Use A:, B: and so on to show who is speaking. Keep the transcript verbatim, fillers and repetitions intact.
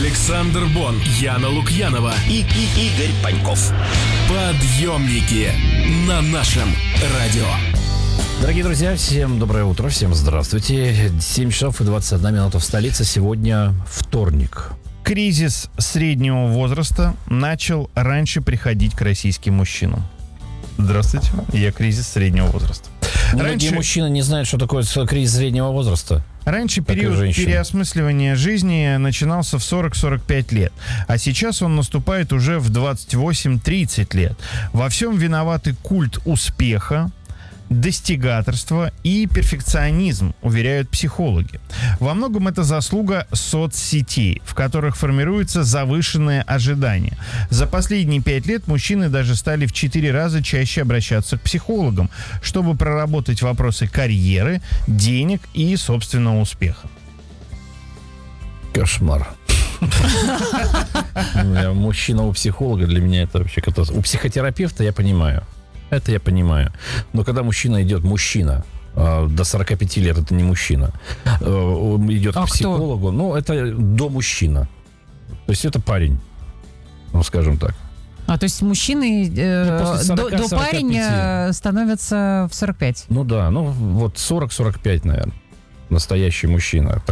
A: Александр Бон, Яна Лукьянова
B: и, и Игорь Паньков.
A: Подъемники на нашем радио.
C: Дорогие друзья, всем доброе утро, всем здравствуйте. семь часов и двадцать одна минута в столице. Сегодня вторник.
D: Кризис среднего возраста начал раньше приходить к российским мужчинам. Здравствуйте, я кризис среднего возраста.
C: Многие
D: Раньше...
C: мужчины не знают, что такое кризис среднего возраста.
D: Раньше период переосмысливания жизни начинался в сорок-сорок пять лет, а сейчас он наступает уже в двадцать восемь-тридцать лет. Во всем виноваты культ успеха, достигаторство и перфекционизм, уверяют психологи. Во многом это заслуга соцсетей, в которых формируются завышенные ожидания. За последние пять лет мужчины даже стали в четыре раза чаще обращаться к психологам, чтобы проработать вопросы карьеры, денег и собственного успеха.
C: Кошмар. Мужчина у психолога для меня это вообще катастрофа. У психотерапевта я понимаю. Это я понимаю. Но когда мужчина идет, мужчина, э, до сорока пяти лет это не мужчина, э, идет а к психологу, кто? Ну, это до мужчина. То есть это парень, ну, скажем так.
E: А, то есть мужчины э, ну, сорока, до, до парень становятся в сорок пять?
C: Ну да, ну вот сорок-сорок пять, наверное, настоящий мужчина.